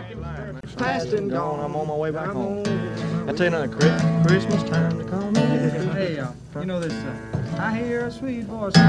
Past and gone, I'm on my way back home. I tell you another Christmas time to come. Hey, you know this, I hear a sweet voice.